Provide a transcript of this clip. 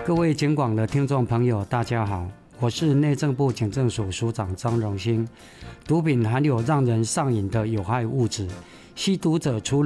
各位警广的听众朋友，大家好，我是内政部警政署署长张荣兴。毒品含有让人上瘾的有害物质，吸毒者除了